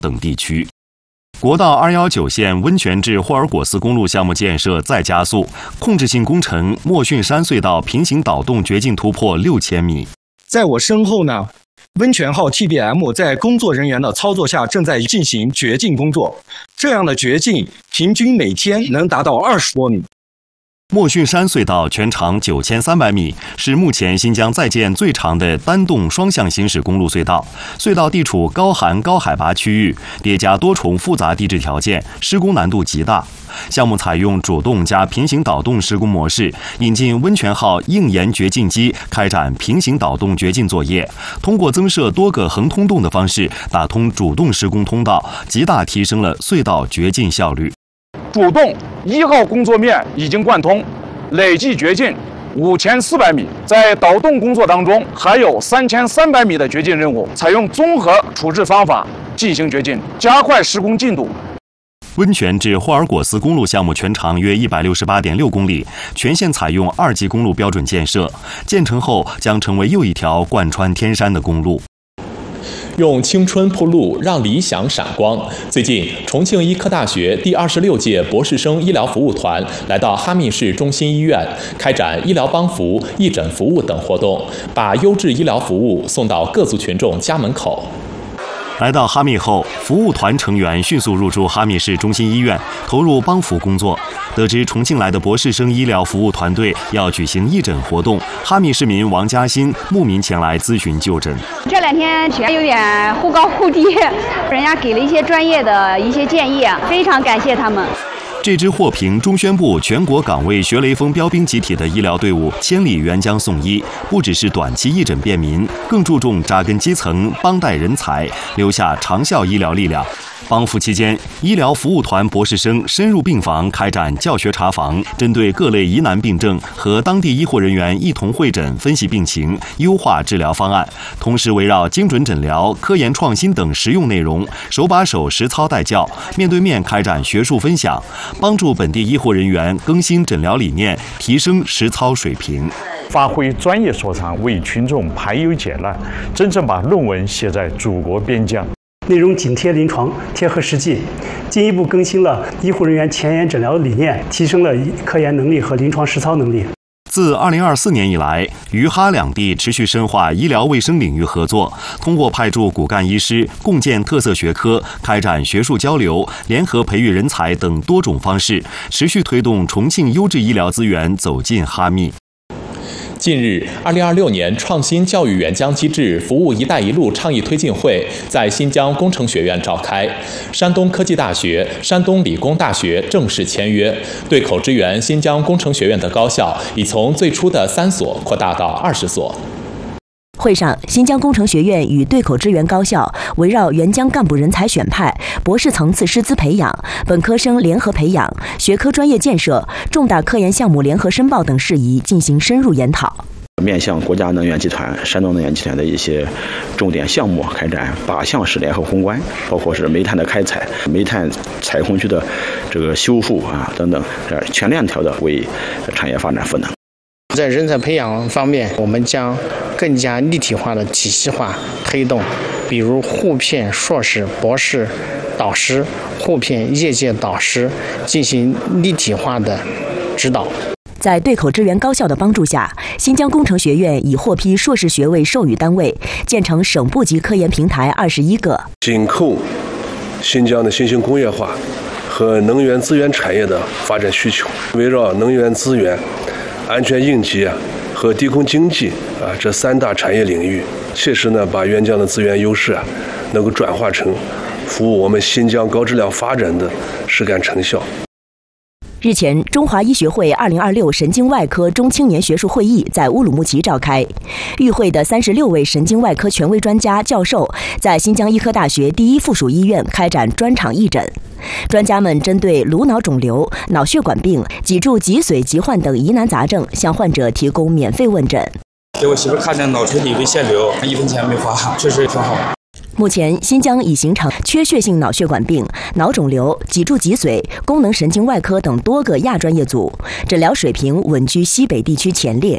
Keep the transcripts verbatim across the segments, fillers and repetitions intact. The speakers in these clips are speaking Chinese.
等地区。国道二一九线温泉至霍尔果斯公路项目建设再加速，控制性工程莫逊山隧道平行导洞掘进突破六千米。 在我身后呢，温泉号 T B M 在工作人员的操作下正在进行掘进工作，这样的掘进平均每天能达到二十多米。 莫逊山隧道全长九千三百米，是目前新疆在建最长的单洞双向行驶公路隧道。隧道地处高寒高海拔区域，叠加多重复杂地质条件，施工难度极大。项目采用主动加平行导洞施工模式，引进温泉号硬岩掘进机开展平行导洞掘进作业，通过增设多个横通洞的方式打通主动施工通道，极大提升了隧道掘进效率。 主洞一号工作面已经贯通，累计掘进五千四百米。在导洞工作当中，还有三千三百米的掘进任务，采用综合处置方法进行掘进，加快施工进度。 温泉至霍尔果斯公路项目全长约一百六十八点六公里，全线采用二级公路标准建设，建成后将成为又一条贯穿天山的公路。 用青春铺路，让理想闪光。最近，重庆医科大学第二十六届博士生医疗服务团来到哈密市中心医院，开展医疗帮扶、义诊服务等活动，把优质医疗服务送到各族群众家门口。 来到哈密后，服务团成员迅速入驻哈密市中心医院，投入帮扶工作。得知重庆来的博士生医疗服务团队要举行义诊活动，哈密市民王嘉欣慕名前来咨询就诊。 这两天血压有点忽高忽低，人家给了一些专业的一些建议，非常感谢他们。 这支获评中宣部全国岗位学雷锋标兵集体的医疗队伍千里援疆送医，不只是短期义诊便民，更注重扎根基层，帮带人才，留下长效医疗力量。帮扶期间，医疗服务团博士生深入病房开展教学查房，针对各类疑难病症和当地医护人员一同会诊分析病情，优化治疗方案。同时围绕精准诊疗、科研创新等实用内容，手把手实操带教，面对面开展学术分享，帮助本地医护人员更新诊疗理念，提升实操水平。 发挥专业所长，为群众排忧解难，真正把论文写在祖国边疆。 内容紧贴临床，贴合实际，进一步更新了医护人员前沿诊疗的理念，提升了科研能力和临床实操能力。 自二零二四年以来，于哈两地持续深化医疗卫生领域合作，通过派驻骨干医师、共建特色学科、开展学术交流、联合培育人才等多种方式，持续推动重庆优质医疗资源走进哈密。 近日，二零二六年创新教育援疆机制服务“一带一路”倡议推进会在新疆工程学院召开，山东科技大学、山东理工大学正式签约，对口支援新疆工程学院的高校已从最初的三所扩大到二十所。 会上，新疆工程学院与对口支援高校围绕援疆干部人才选派、博士层次师资培养、本科生联合培养、学科专业建设、重大科研项目联合申报等事宜进行深入研讨。 面向国家能源集团、山东能源集团的一些重点项目开展八项式联合攻关，包括是煤炭的开采、煤炭采空区的这个修复啊等等，全链条的为产业发展赋能。 在人才培养方面，我们将更加立体化的体系化推动，比如互聘硕士、博士导师，互聘业界导师，进行立体化的指导。 在对口支援高校的帮助下，新疆工程学院已获批硕士学位授予单位，建成省部级科研平台二十一个。 紧扣新疆的新型工业化和能源资源产业的发展需求，围绕能源资源、安全应急啊和低空经济啊这三大产业领域，切实呢把援疆的资源优势啊能够转化成服务我们新疆高质量发展的实干成效。 日前，中华医学会二零二六神经外科中青年学术会议在乌鲁木齐召开。与会的三十六位神经外科权威专家、教授在新疆医科大学第一附属医院开展专场义诊。专家们针对颅脑肿瘤、脑血管病、脊柱脊髓疾患等疑难杂症，向患者提供免费问诊。 给我媳妇看见脑垂体微腺瘤，一分钱没花，确实挺好。 目前，新疆已形成缺血性脑血管病、脑肿瘤、脊柱脊髓、功能神经外科等多个亚专业组，诊疗水平稳居西北地区前列。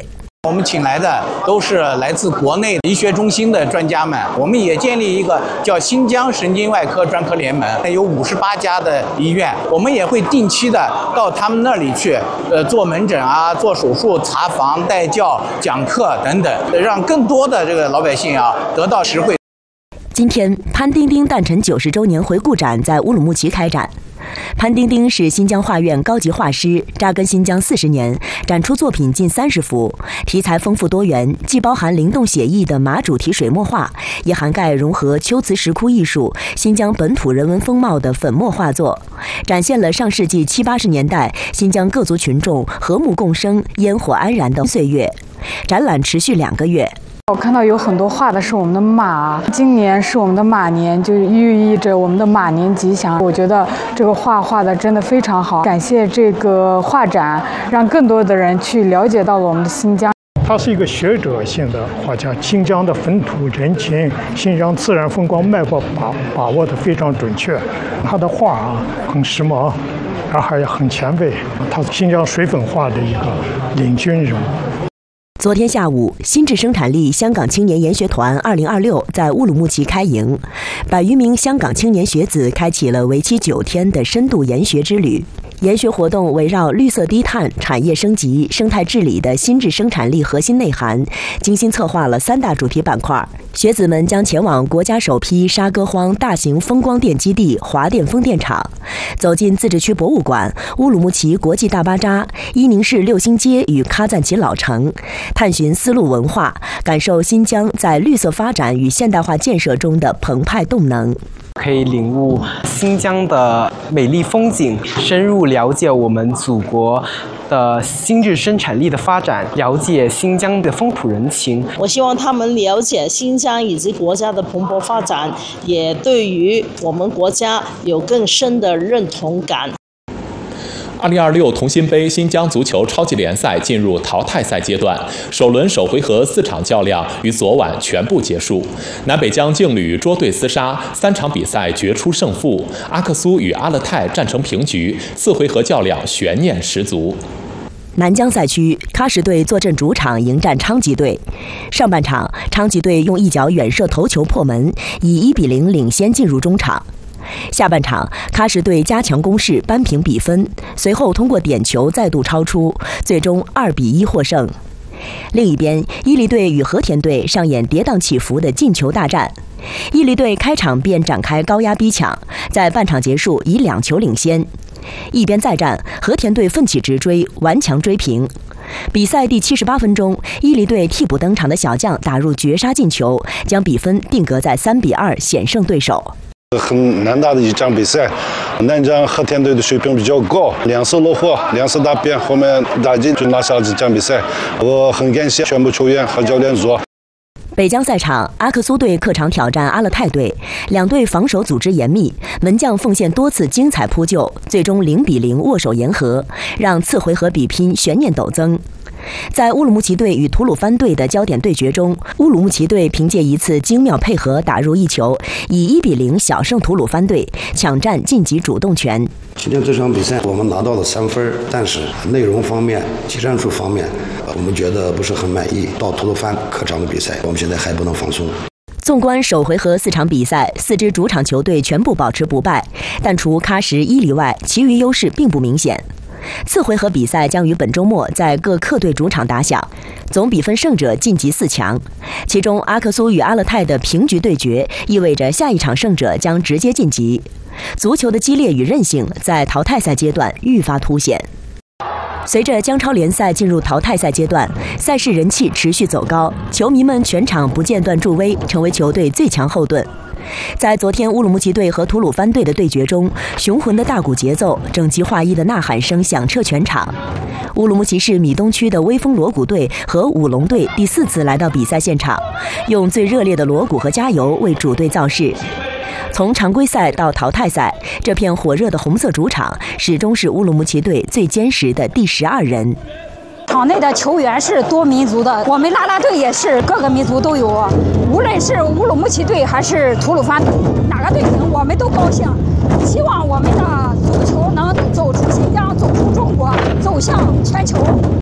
我们请来的都是来自国内医学中心的专家们，我们也建立一个叫新疆神经外科专科联盟，有五十八家的医院，我们也会定期的到他们那里去，呃，做门诊啊，做手术、查房、带教、讲课等等，让更多的这个老百姓啊得到实惠。 今天，潘丁丁诞辰九十周年回顾展在乌鲁木齐开展。潘丁丁是新疆画院高级画师，扎根新疆四十年，展出作品近三十幅，题材丰富多元，既包含灵动写意的马主题水墨画，也涵盖融合秋瓷石窟艺术、新疆本土人文风貌的粉墨画作，展现了上世纪七八十年代新疆各族群众和睦共生、烟火安然的岁月。展览持续两个月。 我看到有很多画的是我们的马，今年是我们的马年，就寓意着我们的马年吉祥。我觉得这个画画的真的非常好，感谢这个画展，让更多的人去了解到了我们的新疆。 他是一个学者性的画家，新疆的风土人情、新疆自然风光脉搏把把握的非常准确。他的画啊很时髦，而还很前卫，他是新疆水粉画的一个领军人物。 昨天下午，新智生产力香港青年研学团二零二六在乌鲁木齐开营，百余名香港青年学子开启了为期九天的深度研学之旅。研学活动围绕绿色低碳、产业升级、生态治理的新智生产力核心内涵，精心策划了三大主题板块。学子们将前往国家首批沙歌荒大型风光电基地华电风电场，走进自治区博物馆、乌鲁木齐国际大巴扎、伊宁市六星街与喀赞其老城，探寻丝路文化，感受新疆在绿色发展与现代化建设中的澎湃动能。 可以领悟新疆的美丽风景，深入了解我们祖国的新智生产力的发展，了解新疆的风土人情。 我希望他们了解新疆以及国家的蓬勃发展，也对于我们国家有更深的认同感。 二零二六同心杯新疆足球超级联赛进入淘汰赛阶段，首轮首回合四场较量于昨晚全部结束。南北疆劲旅捉对厮杀，三场比赛决出胜负。阿克苏与阿勒泰战成平局，四回合较量悬念十足。 南疆赛区，喀什队坐镇主场迎战昌吉队。上半场，昌吉队用一脚远射头球破门，以一比零领先进入中场。下半场，喀什队加强攻势，扳平比分，随后通过点球再度超出，最终二比一获胜。另一边，伊犁队与和田队上演跌宕起伏的进球大战。伊犁队开场便展开高压逼抢，在半场结束以两球领先。一边再战，和田队奋起直追，顽强追平。比赛第七十八分钟，伊犁队替补登场的小将打入绝杀进球，将比分定格在三比二，险胜对手。 很难打的一场比赛，南疆和田队的水平比较高，两次落后，两次大变，后面打进就拿下了这场比赛。我很感谢全部球员和教练组。 北疆赛场，阿克苏队客场挑战阿勒泰队，两队防守组织严密，门将奉献多次精彩扑救，最终零比零握手言和，让次回合比拼悬念陡增。在乌鲁木齐队与吐鲁番队的焦点对决中，乌鲁木齐队凭借一次精妙配合打入一球，以一比零小胜吐鲁番队，抢占晋级主动权。 今天这场比赛我们拿到了三分，但是内容方面、技战术方面，我们觉得不是很满意。到吐鲁番客场的比赛，我们现在还不能放松。 纵观首回合四场比赛，四支主场球队全部保持不败，但除喀什、伊犁外，其余优势并不明显。次回合比赛将于本周末在各客队主场打响，总比分胜者晋级四强。其中阿克苏与阿勒泰的平局对决，意味着下一场胜者将直接晋级。足球的激烈与韧性在淘汰赛阶段愈发凸显。随着疆超联赛进入淘汰赛阶段，赛事人气持续走高，球迷们全场不间断助威，成为球队最强后盾。在昨天乌鲁木齐队和吐鲁番队的对决中，雄浑的大鼓节奏、整齐划一的呐喊声响彻全场。乌鲁木齐市米东区的威风锣鼓队和舞龙队第四次来到比赛现场，用最热烈的锣鼓和加油为主队造势。从常规赛到淘汰赛，这片火热的红色主场始终是乌鲁木齐队最坚实的第十二人。 场内的球员是多民族的，我们啦啦队也是各个民族都有，无论是乌鲁木齐队还是吐鲁番队，哪个队赢我们都高兴。希望我们的足球能走出新疆，走出中国，走向全球。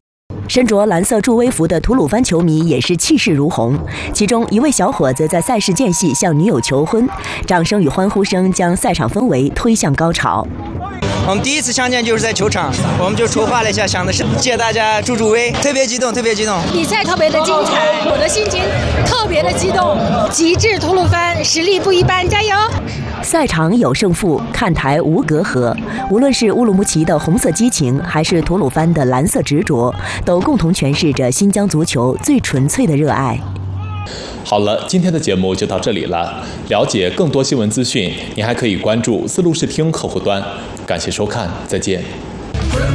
身着蓝色助威服的吐鲁番球迷也是气势如虹，其中一位小伙子在赛事间隙向女友求婚，掌声与欢呼声将赛场氛围推向高潮。 我们第一次相见就是在球场，我们就筹划了一下，想的是借大家助助威，特别激动，特别激动。 比赛特别的精彩，我的心情特别的激动。极致吐鲁番实力不一般，加油！ 赛场有胜负，看台无隔阂。无论是乌鲁木齐的红色激情，还是吐鲁番的蓝色执着，都共同诠释着新疆足球最纯粹的热爱。 好了，今天的节目就到这里了。了解更多新闻资讯，你还可以关注丝路视听客户端。感谢收看，再见。